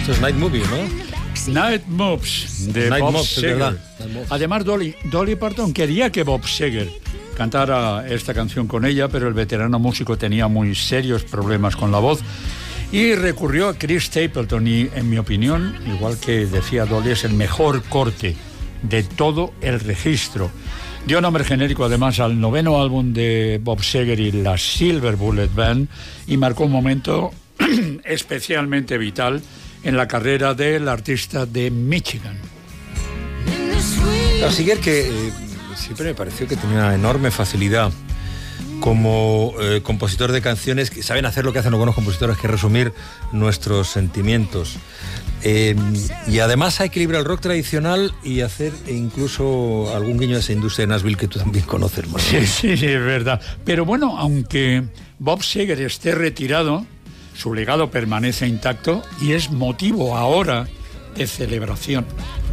Esto es Night Movie, ¿no? Night Moves, de Night Bob Moves, Seger. ¿verdad? Además, Dolly Parton quería que Bob Seger cantara esta canción con ella, pero el veterano músico tenía muy serios problemas con la voz y recurrió a Chris Stapleton y, en mi opinión, igual que decía Dolly, es el mejor corte de todo el registro. Dio nombre genérico además al 9º álbum de Bob Seger y la Silver Bullet Band y marcó un momento especialmente vital en la carrera del artista de Michigan. Seger, que siempre me pareció que tenía una enorme facilidad como compositor de canciones, que saben hacer lo que hacen los buenos compositores, que es resumir nuestros sentimientos. Y además a equilibrar el rock tradicional y hacer incluso algún guiño a esa industria de Nashville que tú también conoces, ¿no? Sí, es verdad. Pero bueno, aunque Bob Seger esté retirado, su legado permanece intacto y es motivo ahora de celebración.